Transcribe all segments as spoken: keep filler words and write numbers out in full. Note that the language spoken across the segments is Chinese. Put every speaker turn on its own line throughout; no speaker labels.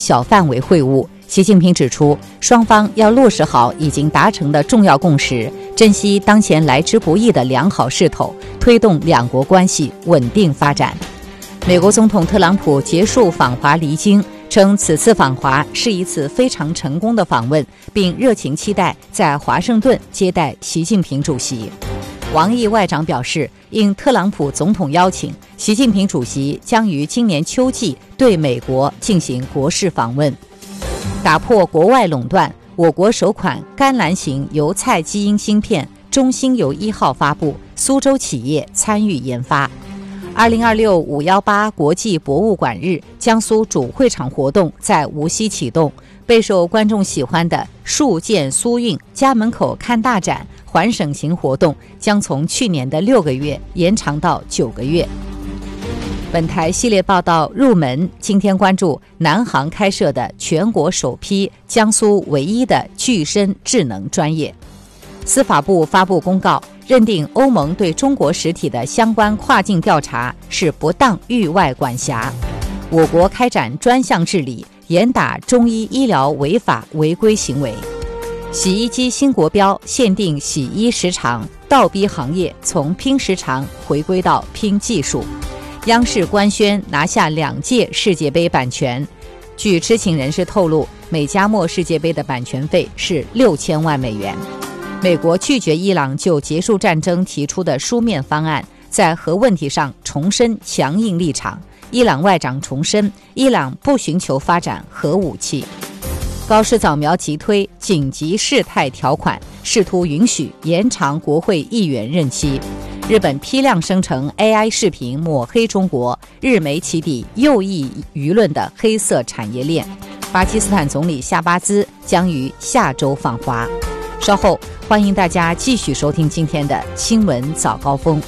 小范围会晤。习近平指出，双方要落实好已经达成的重要共识，珍惜当前来之不易的良好势头，推动两国关系稳定发展。美国总统特朗普结束访华离京，称此次访华是一次非常成功的访问，并热情期待在华盛顿接待习近平主席。王毅外长表示，应特朗普总统邀请，习近平主席将于今年秋季对美国进行国事访问。打破国外垄断，我国首款甘蓝型油菜基因芯片中芯油一号发布，苏州企业参与研发。二零二六五幺八国际博物馆日，江苏主会场活动在无锡启动，备受观众喜欢的树建苏韵家门口看大展环省型活动将从去年的六个月延长到九个月。本台系列报道入门，今天关注南航开设的全国首批、江苏唯一的具身智能专业。司法部发布公告，认定欧盟对中国实体的相关跨境调查是不当域外管辖。我国开展专项治理，严打中医医疗违法违规行为。洗衣机新国标限定洗衣时长，倒逼行业从拼时长回归到拼技术。央视官宣拿下两届世界杯版权，据知情人士透露，美加墨世界杯的版权费是六千万美元。美国拒绝伊朗就结束战争提出的书面方案，在核问题上重申强硬立场。伊朗外长重申，伊朗不寻求发展核武器。高市早苗急推紧急事态条款，试图允许延长国会议员任期。日本批量生成 A I 视频抹黑中国，日媒起底右翼舆论的黑色产业链。巴基斯坦总理夏巴兹将于下周访华。稍后欢迎大家继续收听今天的新闻早高峰。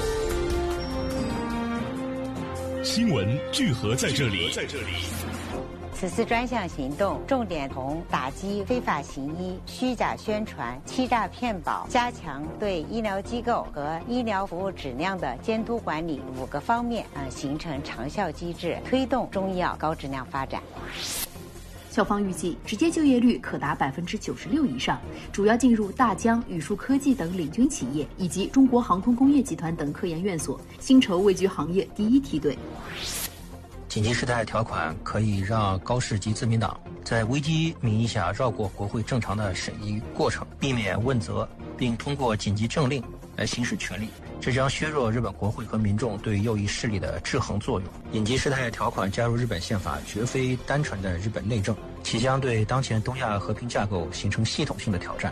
新闻聚合在这里。
此次专项行动重点从打击非法行医、虚假宣传、欺诈骗保，加强对医疗机构和医疗服务质量的监督管理五个方面，呃，形成长效机制，推动中医药高质量发展。
校方预计，直接就业率可达百分之九十六以上，主要进入大疆、宇树科技等领军企业，以及中国航空工业集团等科研院所，薪酬位居行业第一梯队。
紧急事态条款可以让高市及自民党在危机名义下绕过国会正常的审议过程，避免问责，并通过紧急政令来行使权力，这将削弱日本国会和民众对右翼势力的制衡作用。紧急事态条款加入日本宪法绝非单纯的日本内政，其将对当前东亚和平架构形成系统性的挑战。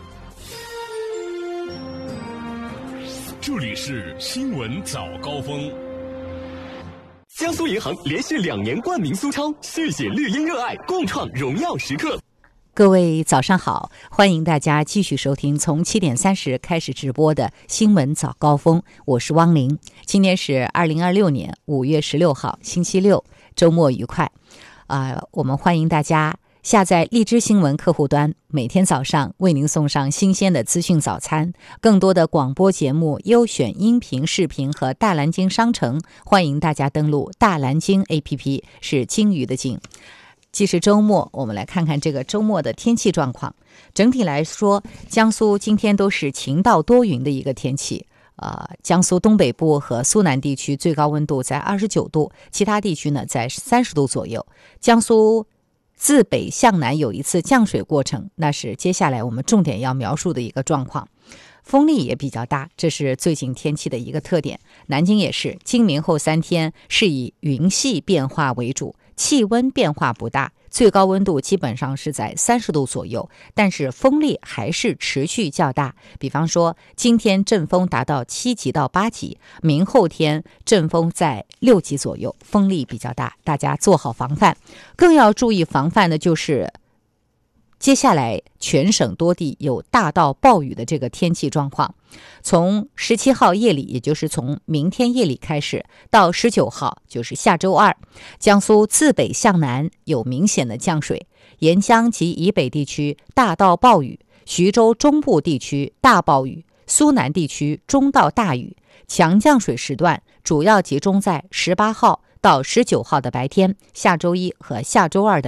这里是新闻早高峰。
江苏银行连续两年冠名苏超，续写绿茵热爱，共创荣耀时刻。
各位早上好，欢迎大家继续收听从七点三十开始直播的新闻早高峰，我是汪玲。今天是二零二六年五月十六号，星期六，周末愉快。啊、呃，我们欢迎大家下载荔枝新闻客户端，每天早上为您送上新鲜的资讯早餐。更多的广播节目、优选音频、视频和大蓝鲸商城，欢迎大家登录大蓝鲸 A P P， 是鲸鱼的鲸。既是周末，我们来看看这个周末的天气状况。整体来说，江苏今天都是晴到多云的一个天气。呃，江苏东北部和苏南地区最高温度在二十九度，其他地区呢在三十度左右。江苏自北向南有一次降水过程，那是接下来我们重点要描述的一个状况。风力也比较大，这是最近天气的一个特点。南京也是，今明后三天是以云系变化为主，气温变化不大，最高温度基本上是在三十度左右，但是风力还是持续较大。比方说，今天阵风达到七级到八级，明后天阵风在六级左右，风力比较大，大家做好防范。更要注意防范的就是接下来全省多地有大到暴雨的这个天气状况。从十七号夜里，也就是从明天夜里开始，到十九号，就是下周二，江苏自北向南有明显的降水，沿江及以北地区大到暴雨，徐州中部地区大暴雨，苏南地区中到大雨。强降水时段主要集中在十八号到十九号的白天，下周一和下周二的